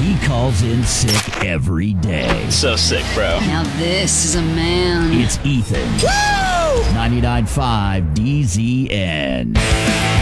He calls in sick every day. So sick, bro. Now this is a man. It's Ethan. Woo! 99.5 DZN.